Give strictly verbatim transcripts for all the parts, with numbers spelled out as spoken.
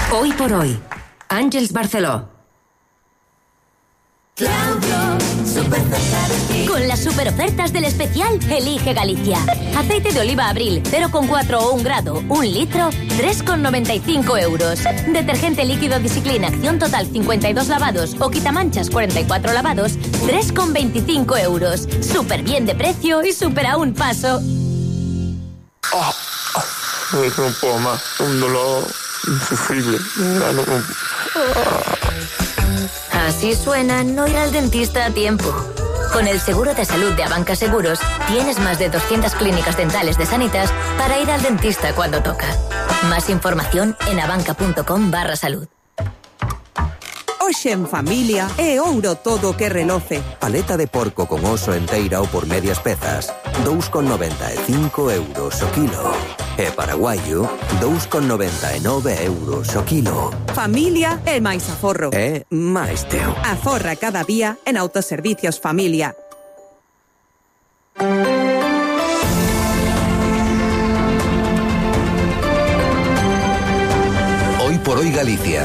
Hoy por hoy, Àngels Barceló. Con las super ofertas del especial Elige Galicia. Aceite de oliva Abril cero coma cuatro o un grado, un litro, tres coma noventa y cinco euros. Detergente líquido Discipline Acción Total cincuenta y dos lavados o quitamanchas cuarenta y cuatro lavados, tres coma veinticinco euros. Súper bien de precio y súper a un paso. Oh, oh, no puedo más, un dolor insufrible. No, no, no. Así suena no ir al dentista a tiempo. Con el seguro de salud de Abanca Seguros, tienes más de doscientas clínicas dentales de Sanitas para ir al dentista cuando toca. Más información en abanca.com barra salud. Hoxe en familia é ouro todo que reloce. Paleta de porco con oso enteira ou por medias pezas, dous coma noventa e cinco euros o kilo. E paraguaio, dous coma noventa e nove euros o kilo. Familia é máis aforro. É máis teu. Aforra cada día en Autoservicios Familia. Hoy por hoy Galicia.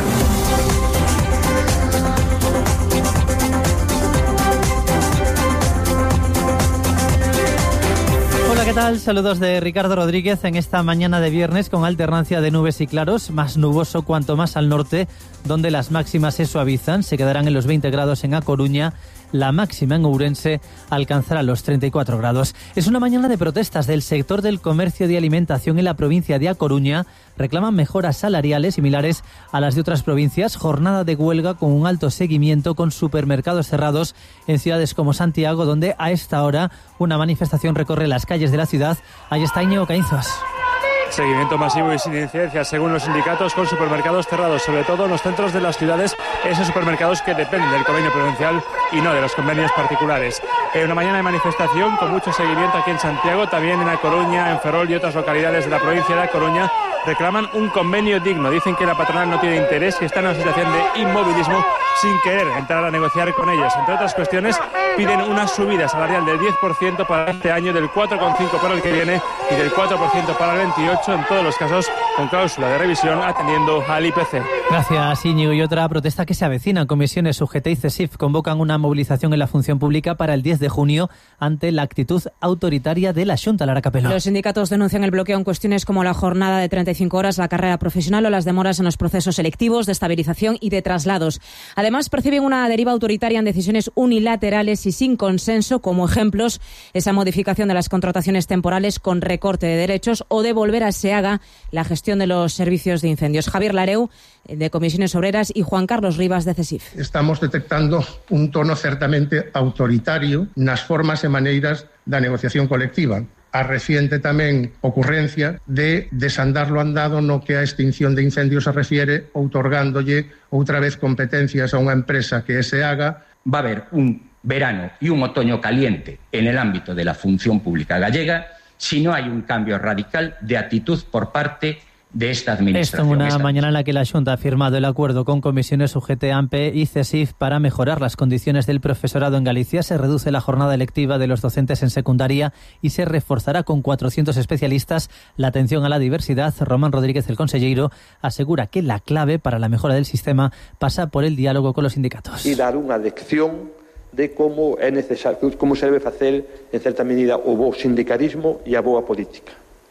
Hola, ¿qué tal? Saludos de Ricardo Rodríguez en esta mañana de viernes con alternancia de nubes y claros, más nuboso cuanto más al norte, donde las máximas se suavizan, se quedarán en los veinte grados en A Coruña, la máxima en Ourense alcanzará los treinta y cuatro grados. Es una mañana de protestas del sector del comercio de alimentación en la provincia de A Coruña. Reclaman mejoras salariales similares a las de otras provincias, jornada de huelga con un alto seguimiento con supermercados cerrados en ciudades como Santiago, donde a esta hora una manifestación recorre las calles de la ciudad. Ahí está Íñigo Caínzos. Seguimiento masivo y sin incidencia, según los sindicatos, con supermercados cerrados, sobre todo en los centros de las ciudades, esos supermercados que dependen del convenio provincial y no de los convenios particulares. Eh, una mañana de manifestación con mucho seguimiento aquí en Santiago, también en A Coruña, en Ferrol y otras localidades de la provincia de A Coruña. Reclaman un convenio digno. Dicen que la patronal no tiene interés, que está en una situación de inmovilismo sin querer entrar a negociar con ellos. Entre otras cuestiones, piden una subida salarial del diez por ciento para este año, del cuatro coma cinco por ciento para el que viene y del cuatro por ciento para el veintiocho, en todos los casos con cláusula de revisión atendiendo al I P C. Gracias, Íñigo. Y otra protesta que se avecina. Comisiones U G T y CESIF convocan una movilización en la función pública para el diez de junio ante la actitud autoritaria de la Xunta. Lara Capelo. Los sindicatos denuncian el bloqueo en cuestiones como la jornada de treinta y cinco horas, la carrera profesional o las demoras en los procesos selectivos, de estabilización y de traslados. Además, perciben una deriva autoritaria en decisiones unilaterales y sin consenso, como ejemplos esa modificación de las contrataciones temporales con recorte de derechos o de volver a SEAGA la gestión de los servicios de incendios. Javier Lareu, de Comisiones Obreras, y Juan Carlos Rivas, de CESIF. Estamos detectando un tono certamente autoritario nas formas e maneiras da negociación colectiva. A reciente tamén ocurrencia de desandar lo andado no que a extinción de incendios se refiere, outorgándolle outra vez competencias a unha empresa que é SEAGA. Va a haber un verano y un otoño caliente en el ámbito de la función pública gallega si no hay un cambio radical de actitud por parte de esta administración. Esto en una esta... mañana en la que la Xunta ha firmado el acuerdo con comisiones U G T, AMPE y CESIF para mejorar las condiciones del profesorado en Galicia. Se reduce la jornada lectiva de los docentes en secundaria y se reforzará con cuatrocientos especialistas la atención a la diversidad. Román Rodríguez, el conselleiro, asegura que la clave para la mejora del sistema pasa por el diálogo con los sindicatos. Y dar unha lección de como é necesario, como se debe facer en certa medida o bo sindicalismo e a boa política.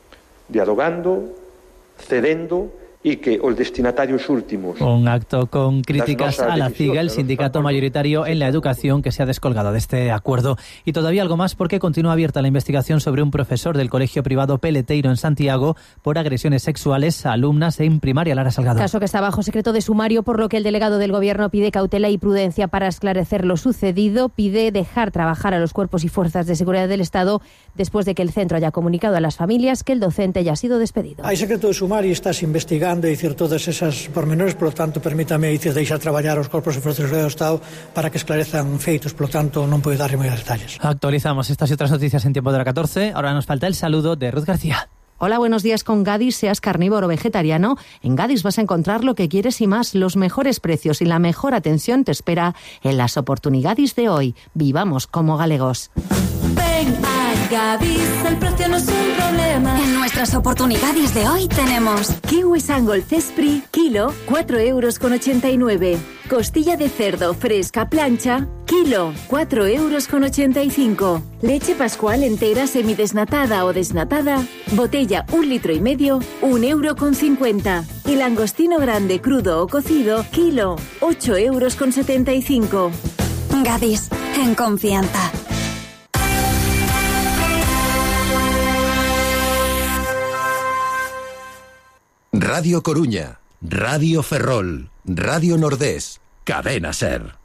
Dialogando, cedendo y que los destinatarios últimos... Un acto con críticas a la CIGA, el sindicato mayoritario en la educación, que se ha descolgado de este acuerdo. Y todavía algo más, porque continúa abierta la investigación sobre un profesor del colegio privado Peleteiro en Santiago por agresiones sexuales a alumnas en primaria. Lara Salgado. Caso que está bajo secreto de sumario, por lo que el delegado del Gobierno pide cautela y prudencia para esclarecer lo sucedido. Pide dejar trabajar a los cuerpos y fuerzas de seguridad del Estado después de que el centro haya comunicado a las familias que el docente ya ha sido despedido. Hay secreto de sumario y estás investigando e dicir todas esas pormenores, polo tanto, permítame dicir deixar traballar os corpos e forzas do Estado para que esclarezan feitos, polo tanto, non podo dar moi detalles. Actualizamos estas y otras noticias en tiempo de la catorce. Ahora nos falta el saludo de Ruth García. Hola, buenos días. Con Gadis, seas carnívoro o vegetariano, en Gadis vas a encontrar lo que quieres y más. Los mejores precios y la mejor atención te espera en las oportunidades de hoy. Vivamos como galegos. Ven a Gadis el precio no es un problema. En nuestras oportunidades de hoy tenemos kiwi Sangol Cespri, kilo, cuatro euros con ochenta y nueve. Costilla de cerdo fresca plancha, kilo, cuatro euros con ochenta y cinco. Leche Pascual entera semidesnatada o desnatada, botella un litro y medio, un euro con cincuenta. Y langostino grande crudo o cocido, kilo, ocho euros con setenta y cinco. Gadis, en confianza. Radio Coruña, Radio Ferrol, Radio Nordés, Cadena Ser.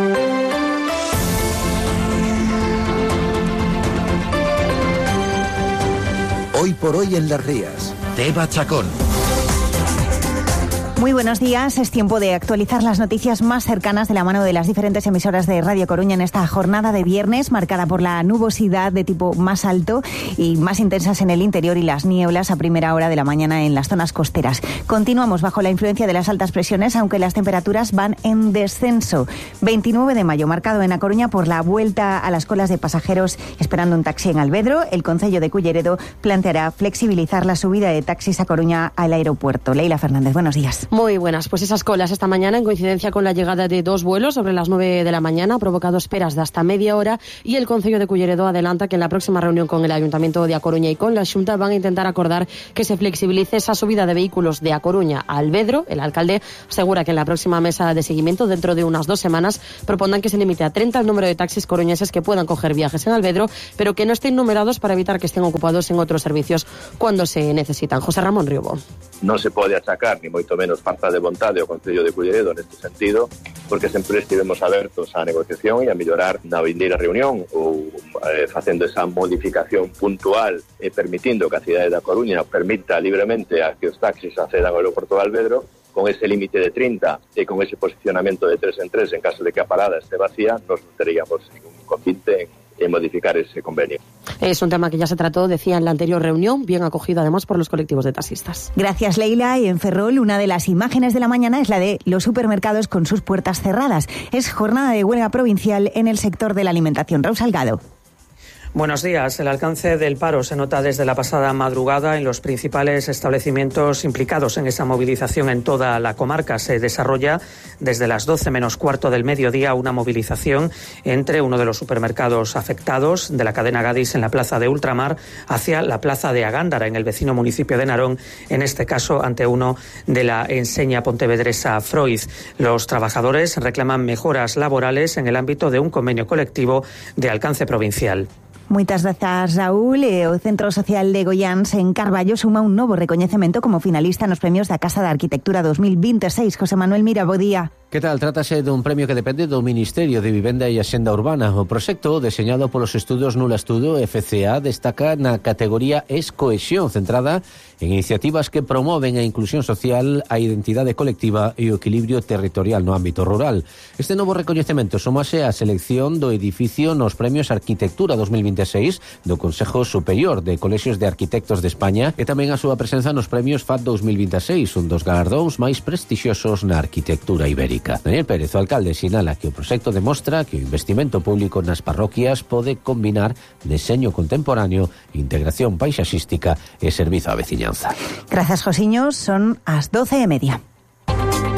Hoy por hoy en Las Rías, Teba Chacón. Muy buenos días, es tiempo de actualizar las noticias más cercanas de la mano de las diferentes emisoras de Radio Coruña en esta jornada de viernes marcada por la nubosidad de tipo más alto y más intensas en el interior y las nieblas a primera hora de la mañana en las zonas costeras. Continuamos bajo la influencia de las altas presiones, aunque las temperaturas van en descenso. veintinueve de mayo, marcado en A Coruña por la vuelta a las colas de pasajeros esperando un taxi en Alvedro. El Concello de Culleredo planteará flexibilizar la subida de taxis a Coruña al aeropuerto. Leila Fernández, buenos días. Muy buenas, pues esas colas esta mañana, en coincidencia con la llegada de dos vuelos sobre las nueve de la mañana, ha provocado esperas de hasta media hora, y el Concello de Culleredo adelanta que en la próxima reunión con el Ayuntamiento de A Coruña y con la Xunta van a intentar acordar que se flexibilice esa subida de vehículos de A Coruña a Alvedro. El alcalde asegura que en la próxima mesa de seguimiento, dentro de unas dos semanas, propondrán que se limite a treinta el número de taxis coruñeses que puedan coger viajes en Alvedro, pero que no estén numerados para evitar que estén ocupados en otros servicios cuando se necesitan. José Ramón Riobo. Non se pode achacar, ni moito menos falta de vontade ao Concello de Culleredo neste sentido, porque sempre estivemos abertos á negociación e a mellorar na vindeira reunión ou eh, facendo esa modificación puntual e permitindo que a cidade da Coruña permita libremente a que os taxis accedan ao aeroporto de Alvedro con ese límite de trinta e con ese posicionamento de tres en tres en caso de que a parada esté vacía, nos teríamos ningún convite en en modificar ese convenio. Es un tema que ya se trató, decía, en la anterior reunión, bien acogido además por los colectivos de taxistas. Gracias, Leila. Y en Ferrol, una de las imágenes de la mañana es la de los supermercados con sus puertas cerradas. Es jornada de huelga provincial en el sector de la alimentación. Raúl Salgado. Buenos días. El alcance del paro se nota desde la pasada madrugada en los principales establecimientos implicados en esa movilización en toda la comarca. Se desarrolla desde las doce menos cuarto del mediodía una movilización entre uno de los supermercados afectados de la cadena Gadis en la plaza de Ultramar hacia la plaza de Agándara en el vecino municipio de Narón, en este caso ante uno de la enseña pontevedresa Freud. Los trabajadores reclaman mejoras laborales en el ámbito de un convenio colectivo de alcance provincial. Moitas grazas, Raúl. E o Centro Social de Goiáns en Carballo suma un novo recoñecemento como finalista nos premios da Casa da Arquitectura dos mil veintiséis. José Manuel Mira, bo día. Que tal? Trátase dun premio que depende do Ministerio de Vivenda e Axenda Urbana. O proxecto, deseñado polos estudos Nula Estudo F C A, destaca na categoría Escohesión, centrada en iniciativas que promoven a inclusión social, a identidade colectiva e o equilibrio territorial no ámbito rural. Este novo recoñecemento somase á selección do edificio nos premios Arquitectura dos mil veintiséis do Consejo Superior de Colexios de Arquitectos de España e tamén a súa presenza nos premios F A D dos mil veintiséis, un dos galardóns máis prestixiosos na arquitectura ibérica. Daniel Pérez, o alcalde, sinala que o proxecto demostra que o investimento público nas parroquias pode combinar deseño contemporáneo, integración paisaxística e servizo á veciñanza. Grazas, Josiños. Son as doce e media.